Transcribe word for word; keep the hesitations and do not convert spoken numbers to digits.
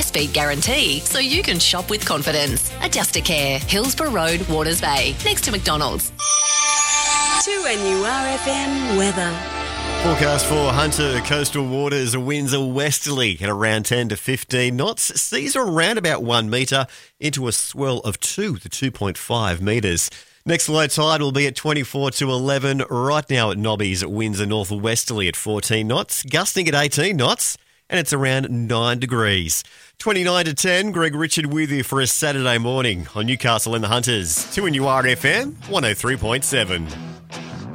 Speed guarantee, so you can shop with confidence. Adjustacare, Hillsborough Road, Waters Bay, next to McDonald's. two N U R F M weather. Forecast for Hunter coastal waters, winds are westerly at around ten to fifteen knots. Seas are around about one metre into a swell of two to two point five metres. Next low tide will be at twenty-four to eleven. Right now at Nobby's, winds are northwesterly at fourteen knots, gusting at eighteen knots, and it's around nine degrees. twenty-nine to ten, Greg Richard with you for a Saturday morning on Newcastle and the Hunters. two N U R F M, one oh three point seven.